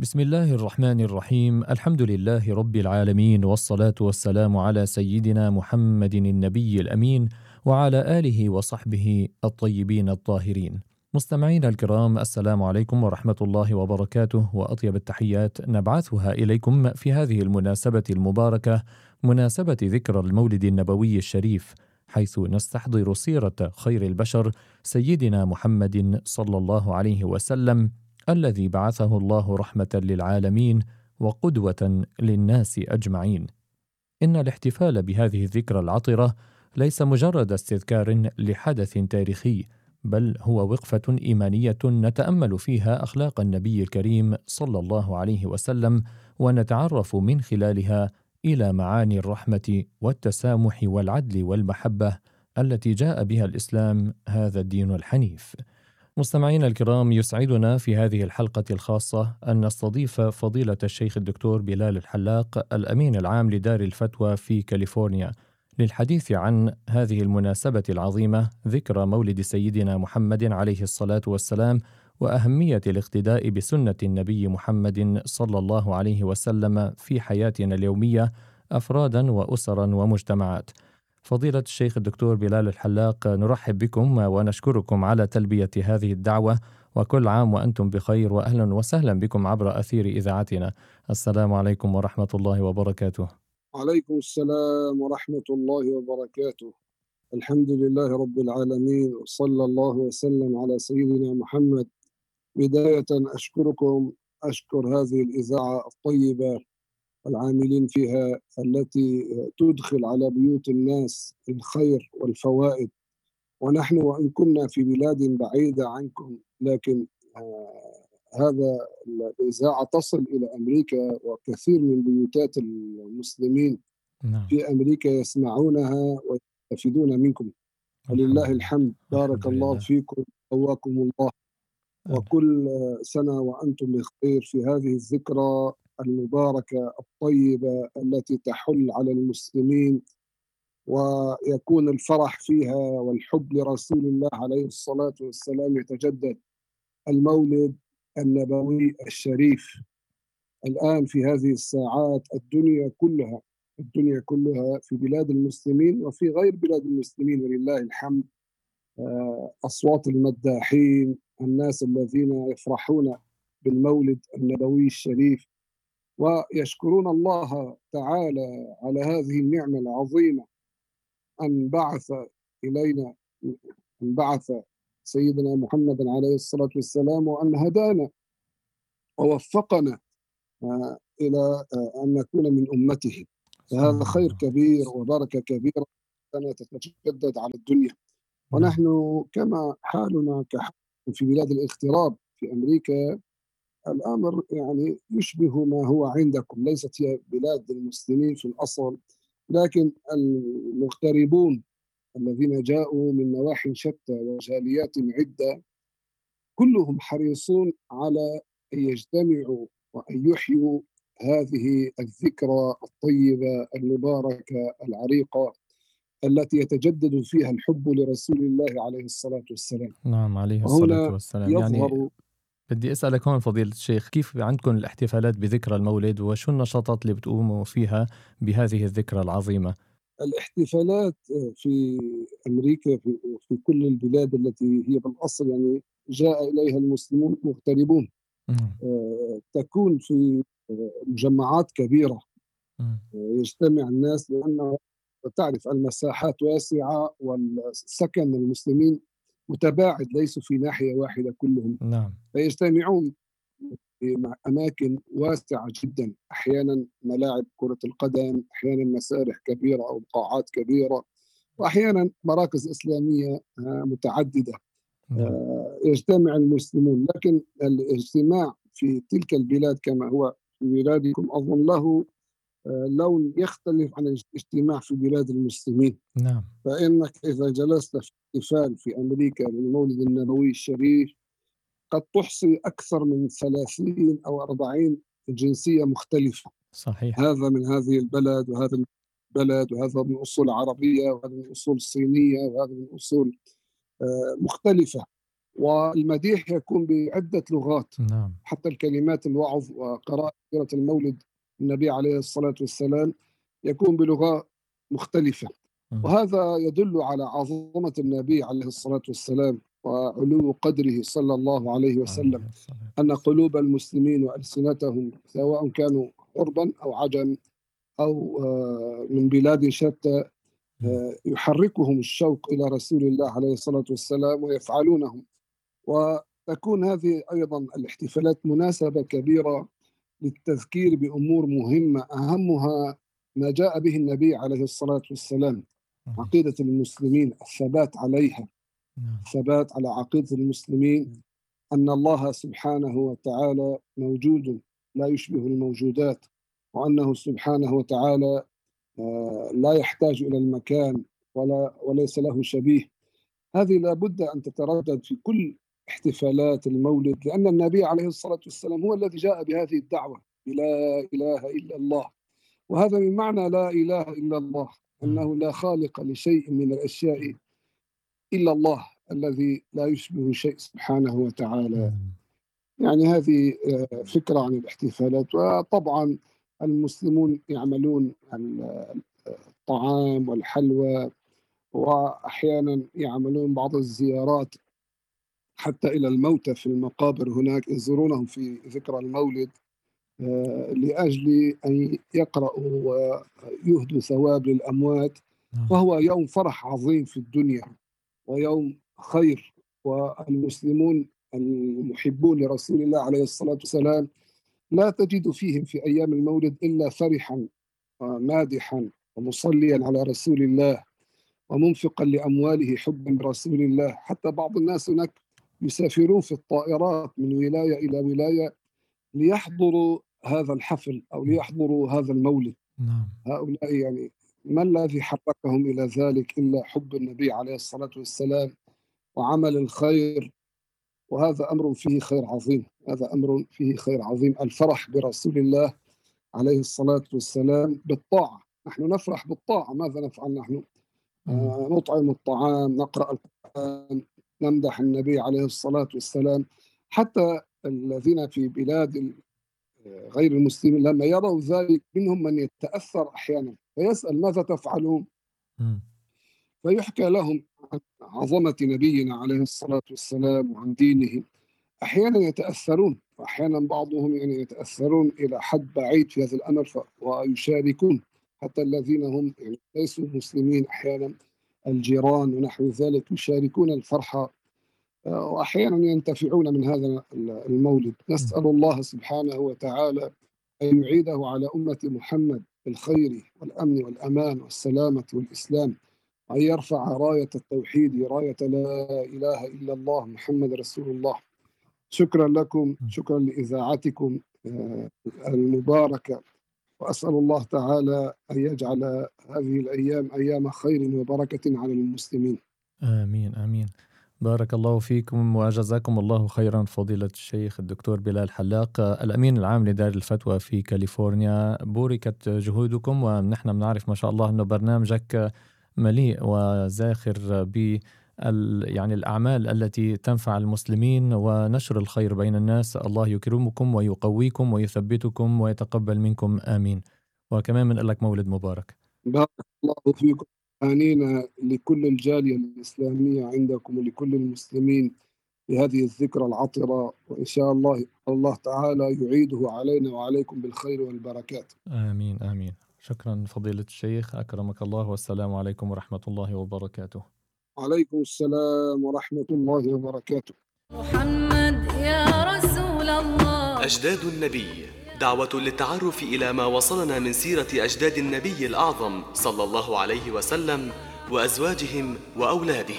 بسم الله الرحمن الرحيم، الحمد لله رب العالمين، والصلاة والسلام على سيدنا محمد النبي الأمين، وعلى آله وصحبه الطيبين الطاهرين. مستمعينا الكرام، السلام عليكم ورحمة الله وبركاته، وأطيب التحيات نبعثها إليكم في هذه المناسبة المباركة، مناسبة ذكرى المولد النبوي الشريف، حيث نستحضر سيرة خير البشر سيدنا محمد صلى الله عليه وسلم، الذي بعثه الله رحمة للعالمين وقدوة للناس أجمعين. إن الاحتفال بهذه الذكرى العطرة ليس مجرد استذكار لحدث تاريخي، بل هو وقفة إيمانية نتأمل فيها أخلاق النبي الكريم صلى الله عليه وسلم، ونتعرف من خلالها إلى معاني الرحمة والتسامح والعدل والمحبة التي جاء بها الإسلام، هذا الدين الحنيف. مستمعينا الكرام، يسعدنا في هذه الحلقة الخاصة أن نستضيف فضيلة الشيخ الدكتور بلال الحلاق، الأمين العام لدار الفتوى في كاليفورنيا، للحديث عن هذه المناسبة العظيمة، ذكرى مولد سيدنا محمد عليه الصلاة والسلام، وأهمية الاقتداء بسنة النبي محمد صلى الله عليه وسلم في حياتنا اليومية، أفرادا وأسرا ومجتمعات. فضيلة الشيخ الدكتور بلال الحلاق، نرحب بكم ونشكركم على تلبية هذه الدعوة، وكل عام وأنتم بخير، وأهلا وسهلا بكم عبر أثير إذاعتنا. السلام عليكم ورحمة الله وبركاته. وعليكم السلام ورحمة الله وبركاته. الحمد لله رب العالمين، وصلى الله وسلم على سيدنا محمد. بداية أشكر هذه الإذاعة الطيبة والعاملين فيها، التي تدخل على بيوت الناس الخير والفوائد. ونحن وإن كنا في بلاد بعيدة عنكم، لكن هذا الإذاعة تصل إلى أمريكا، وكثير من بيوتات المسلمين نعم. في أمريكا يسمعونها ويستفيدون منكم، ولله الحمد. بارك الله فيكم، قواكم الله، وكل سنة وأنتم بخير في هذه الذكرى المباركة الطيبة التي تحل على المسلمين، ويكون الفرح فيها والحب لرسول الله عليه الصلاة والسلام يتجدد. المولد النبوي الشريف الآن في هذه الساعات، الدنيا كلها في بلاد المسلمين وفي غير بلاد المسلمين، ولله الحمد، أصوات المداحين، الناس الذين يفرحون بالمولد النبوي الشريف ويشكرون الله تعالى على هذه النعمة العظيمة، أن بعث سيدنا محمد عليه الصلاة والسلام، وأن هدانا ووفقنا إلى أن نكون من أمته. فهذا خير كبير وبركة كبيرة تتجدد على الدنيا. ونحن كما حالنا كحال في بلاد الاغتراب في أمريكا، الأمر يعني يشبه ما هو عندكم. ليست هي بلاد المسلمين في الأصل، لكن المغتربون الذين جاءوا من نواحي شتى وجاليات عدة، كلهم حريصون على أن يجتمعوا وأن يحيوا هذه الذكرى الطيبة المباركة العريقة، التي يتجدد فيها الحب لرسول الله عليه الصلاة والسلام. نعم، عليه الصلاة وهنا والسلام. يظهر بدي أسألك هون فضيلة الشيخ، كيف عندكم الاحتفالات بذكرى المولد، وشو النشاطات اللي بتقوموا فيها بهذه الذكرى العظيمة؟ الاحتفالات في أمريكا، في كل البلاد التي هي بالأصل يعني جاء إليها المسلمون مغتربون، تكون في مجمعات كبيرة، يجتمع الناس، لأنه تعرف المساحات واسعة والسكن المسلمين متباعد، ليسوا في ناحية واحدة كلهم. نعم. فيجتمعون في أماكن واسعة جدا، أحيانا ملاعب كرة القدم، أحيانا مسارح كبيرة أو قاعات كبيرة، وأحيانا مراكز إسلامية متعددة. نعم. يجتمع المسلمون، لكن الاجتماع في تلك البلاد كما هو في بلادكم أظن له لون يختلف عن الاجتماع في بلاد المسلمين. نعم. فإنك إذا جلست في احتفال في أمريكا للمولد النبوي الشريف، قد تحصي أكثر من 30 أو 40 جنسية مختلفة. صحيح. هذا من هذه البلد، وهذا من البلد، وهذا من أصول عربية، وهذا من أصول صينية، وهذا من أصول مختلفة. والمديح يكون بعدة لغات، نعم. حتى الكلمات الوعظ وقراءة سيرة المولد النبي عليه الصلاة والسلام يكون بلغة مختلفة. وهذا يدل على عظمة النبي عليه الصلاة والسلام وعلو قدره صلى الله عليه وسلم، أن قلوب المسلمين وألسنتهم سواء كانوا عربا أو عجم أو من بلاد شتى يحركهم الشوق إلى رسول الله عليه الصلاة والسلام ويفعلونه. وتكون هذه أيضا الاحتفالات مناسبة كبيرة للتذكير بأمور مهمة، أهمها ما جاء به النبي عليه الصلاة والسلام، عقيدة المسلمين، الثبات عليها، الثبات على عقيدة المسلمين أن الله سبحانه وتعالى موجود لا يشبه الموجودات، وأنه سبحانه وتعالى لا يحتاج إلى المكان وليس له شبيه. هذه لابد أن تتردد في كل احتفالات المولد، لأن النبي عليه الصلاة والسلام هو الذي جاء بهذه الدعوة لا إله إلا الله. وهذا من معنى لا إله إلا الله، أنه لا خالق لشيء من الأشياء إلا الله الذي لا يشبه شيء سبحانه وتعالى. يعني هذه فكرة عن الاحتفالات. وطبعا المسلمون يعملون الطعام والحلوى، وأحيانا يعملون بعض الزيارات حتى إلى الموتى في المقابر، هناك يزورونهم في ذكرى المولد لأجل أن يقرأوا ويهدوا ثواب للأموات. فهو يوم فرح عظيم في الدنيا ويوم خير. والمسلمون المحبون لرسول الله عليه الصلاة والسلام لا تجد فيهم في أيام المولد إلا فرحا ومادحا ومصليا على رسول الله ومنفقا لأمواله حبا برسول الله. حتى بعض الناس هناك يسافرون في الطائرات من ولاية إلى ولاية ليحضروا هذا الحفل أو ليحضروا هذا المولد. هؤلاء يعني ما الذي حركهم إلى ذلك إلا حب النبي عليه الصلاة والسلام وعمل الخير. وهذا أمر فيه خير عظيم، هذا أمر فيه خير عظيم، الفرح برسول الله عليه الصلاة والسلام بالطاعة. نحن نفرح بالطاعة، ماذا نفعل نحن؟ نطعم الطعام، نقرأ القرآن، نمدح النبي عليه الصلاة والسلام. حتى الذين في بلاد غير المسلمين لما يروا ذلك منهم من يتأثر أحيانا فيسأل ماذا تفعلون؟ فيحكى لهم عن عظمة نبينا عليه الصلاة والسلام وعن دينه. أحيانا يتأثرون، وأحيانا بعضهم يعني يتأثرون إلى حد بعيد في هذا الأمر ويشاركون، حتى الذين هم يعني ليسوا مسلمين أحيانا الجيران ونحو ذلك يشاركون الفرحة، وأحيانا ينتفعون من هذا المولد. نسأل الله سبحانه وتعالى أن يعيده على أمة محمد بالخير والأمن والأمان والسلامة والإسلام، وأن يرفع راية التوحيد، راية لا إله إلا الله محمد رسول الله. شكرا لكم، شكرا لإذاعتكم المباركة، وأسأل الله تعالى أن يجعل هذه الأيام أيام خير وبركة على المسلمين. آمين آمين. بارك الله فيكم وجزاكم الله خيرا فضيلة الشيخ الدكتور بلال حلاق، الأمين العام لدار الفتوى في كاليفورنيا. بوركت جهودكم، ونحن بنعرف ما شاء الله أنه برنامجك مليء وزاخر ب يعني الأعمال التي تنفع المسلمين ونشر الخير بين الناس. الله يكرمكم ويقويكم ويثبتكم ويتقبل منكم، آمين. وكمان من لك مولد مبارك. بارك الله فيكم. آنينا لكل الجالية الإسلامية عندكم ولكل المسلمين بهذه الذكرى العطرة، وإن شاء الله تعالى يعيده علينا وعليكم بالخير والبركات. آمين آمين. شكرا فضيلة الشيخ، أكرمك الله، والسلام عليكم ورحمة الله وبركاته. عليكم السلام ورحمة الله وبركاته. محمد يا رسول الله. أجداد النبي، دعوة للتعرف إلى ما وصلنا من سيرة أجداد النبي الأعظم صلى الله عليه وسلم وأزواجهم وأولادهم.